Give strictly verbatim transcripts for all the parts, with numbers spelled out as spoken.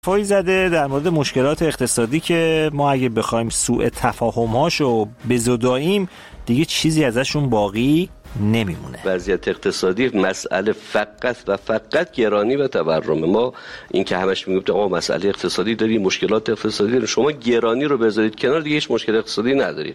فای زده در مورد مشکلات اقتصادی که ما اگه بخوایم سوء تفاهم‌هاشو بزداییم دیگه چیزی ازشون باقی نمیمونه. وضعیت اقتصادی مسئله فقط و فقط گرانی و تورمه. ما این که همش میگیم آقا مسئله اقتصادی داریم، مشکلات اقتصادی داریم، شما گرانی رو بذارید کنار دیگه هیچ مشکل اقتصادی ندارید.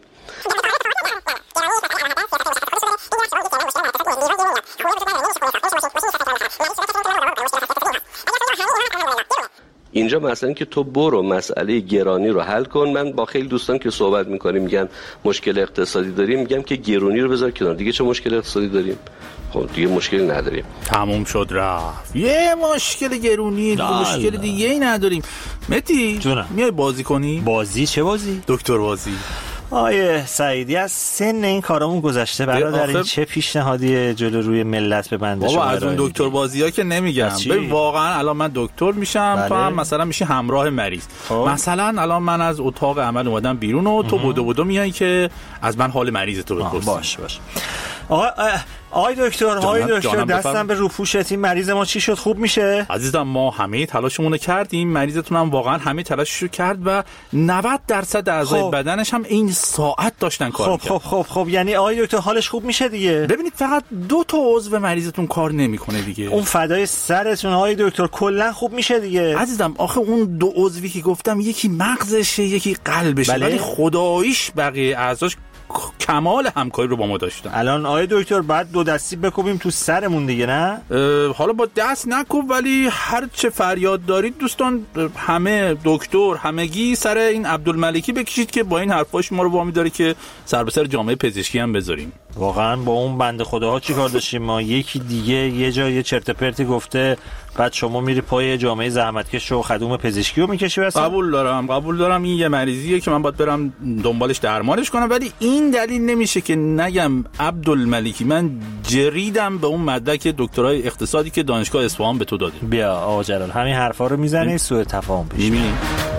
اینجا مثلا که تو برو مسئله گرانی رو حل کن. من با خیلی دوستان که صحبت میکنیم میگن مشکل اقتصادی داریم، میگم که گرانی رو بذار کنار دیگه چه مشکل اقتصادی داریم؟ خب دیگه مشکلی نداریم، تموم شد رفت. یه مشکل گرونی دیگه مشکل دیگه ای نداریم. متی میای بازی کنی؟ بازی؟ چه بازی؟ دکتر بازی. آیه سعیدی از سن این کارامون گذشته برادر. این چه پیشنهادی جلو روی ملت به بنده شما؟ بابا از اون دکتر بازی‌ها که نمیگم. ببین واقعا الان من دکتر میشم، بله. تو هم مثلا میشی همراه مریض. خب. مثلا الان من از اتاق عمل اومدم بیرون و تو بدو بدو میای که از من حال مریض تو بپرسی. باش باش. آقا آی دکتر، آی دکتر دستم به روپوشت، این مریض ما چی شد؟ خوب میشه؟ عزیزم ما همه تلاشمون رو کردیم، مریضتون هم واقعا همه تلاششو کرد و نود درصد اعضای خب. بدنش هم این ساعت داشتن کار خب می‌کردن. خب خب خب یعنی آی دکتر حالش خوب میشه دیگه؟ ببینید فقط دو تا عضو مریضتون کار نمیکنه دیگه. اون فدای سرتون آی دکتر، کلا خوب میشه دیگه. عزیزم آخه اون دو عضوی که گفتم یکی مغزشه یکی قلبشه، بله؟ ولی خداییش بقیه اعضاش کمال همکاری رو با ما داشتن. الان آقای دکتر بعد دو دستی بکوبیم تو سرمون دیگه نه؟ حالا با دست نکوب، ولی هر چه فریاد دارید دوستان همه دکتر همگی سر این عبدالملکی بکشید که با این حرفاش ما رو وامی داره که سر به سر جامعه پزشکی هم بذاریم. واقعا با اون بنده خداها چی کار داشتیم ما؟ یکی دیگه یه جا یه چرت پرتی گفته، بعد شما میری پای جامعه زحمتکش و خدوم پزشکی رو میکشی واسه؟ قبول دارم قبول دارم این یه مریضیه که من باید برم دنبالش درمانش کنم، ولی این دلیل نمیشه که نگم عبدالملکی من جریدم به اون مدرک دکترای اقتصادی که دانشگاه اصفهان به تو داده. بیا آقا جلال همین حرفا رو میزنی سوء تفاهم پیش میاد.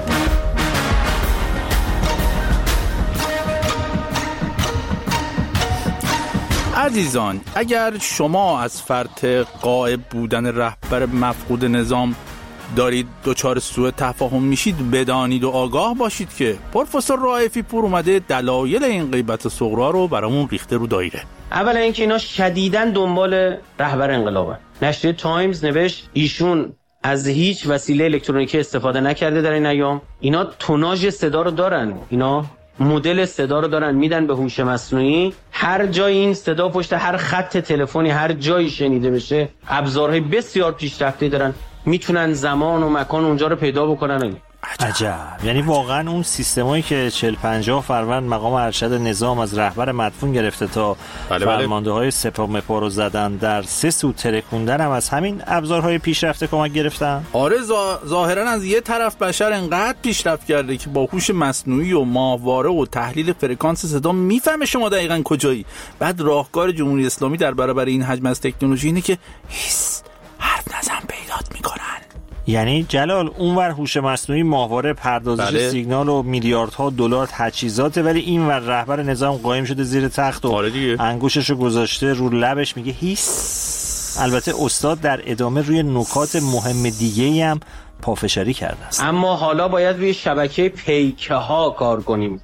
عزیزان اگر شما از فرط غائب بودن رهبر مفقود نظام دارید دچار سوء تفاهم میشید، بدانید و آگاه باشید که پروفسور رائفی پور اومده دلایل این غیبت صغرا رو برامون ریخته رو دایره. اولا اینکه اینا شدیداً دنبال رهبر انقلابن. نشریه تایمز نوشت ایشون از هیچ وسیله الکترونیکی استفاده نکرده در این ایام. اینا توناژ صدا رو دارن، اینا مدل صدا رو دارن میدن به هوش مصنوعی. هر جای این صدا پشت هر خط تلفنی هر جایی شنیده بشه ابزارهای بسیار پیشرفته دارن، میتونن زمان و مکان اونجا رو پیدا بکنن. عجب. یعنی واقعا اون سیستمایی که چهل پنجاه فروند مقام ارشد نظام از رهبر مدفون گرفته تا بله فرمانده های سپاه مپا رو زدن در سه سو ترکوندن هم از همین ابزارهای پیشرفته کمک گرفتن. آره ظاهرا از یه طرف بشر انقدر پیشرفت کرده که با هوش مصنوعی و ماهواره و تحلیل فرکانس صدا میفهمه شما دقیقاً کجایی. بعد راهکار جمهوری اسلامی در برابر این حجم از تکنولوژی اینه که هیس حرف نزن پیدات میکنن. یعنی جلال اونور هوش مصنوعی ماهواره پردازش بله. سیگنال و میلیاردها دلار تجهیزاته، ولی اینور رهبر نظام قایم شده زیر تخت و آره انگوششو گذاشته رو لبش میگه هیس. البته استاد در ادامه روی نکات مهم دیگه‌ای هم پافشاری کرده است. اما حالا باید روی شبکه پیکه ها کار کنیم.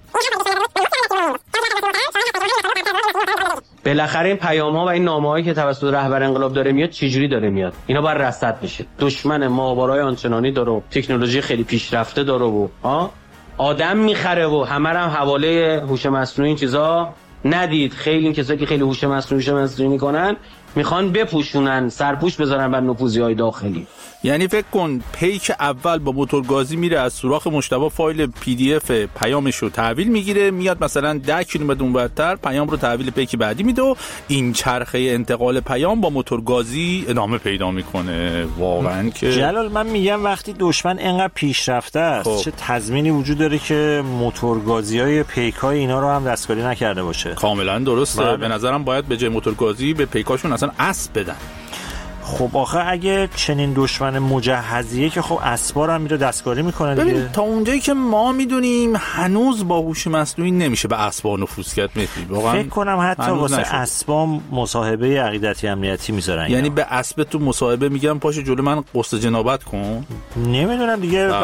بالاخره این پیام ها و این نامه هایی که توسط رهبر انقلاب داره میاد چجوری داره میاد؟ اینا باید رصد بشه. دشمن ماهواره‌های آنچنانی داره و تکنولوژی خیلی پیشرفته داره و ها آدم میخره و همه هم حواله هوش مصنوعی این چیزا ندید. خیلی این کسایی که خیلی هوش مصنوعی هوش مصنوعی میکنن میخوان بپوشونن، سرپوش بذارن بر نفوذی‌های داخلی. یعنی فکر کن پیک اول با موتورگازی میره از سوراخ مجتبی فایل پی دی اف پیامش رو تحویل میگیره، میاد مثلا ده کیلومتر اونورتر پیام رو تحویل پیک بعدی میده و این چرخه انتقال پیام با موتورگازی ادامه پیدا میکنه. واقعا که جلال من میگم وقتی دشمن اینقدر پیشرفته است خب. چه تضمینی وجود داره که موتورگازی‌های پیکای اینا رو هم دستکاری نکرده باشه؟ کاملا درسته. به نظرم باید به جای موتورگازی به پیکاشون اصلا اسب بدن. خب آخه اگه چنین دشمن مجهزیه که خب اسبار هم میره دستکاری میکنه دیگه. ببین تا اونجایی که ما میدونیم هنوز با هوش مصنوعی نمیشه به اسبار نفوذ کرد. مثلی واقعا فکر کنم حتی واسه اسبا مصاحبه عقیدتی امنیتی میذارن. یعنی به اسب تو مصاحبه میگم پاشو جلو من قصد جنابت کن. نمیدونم دیگه.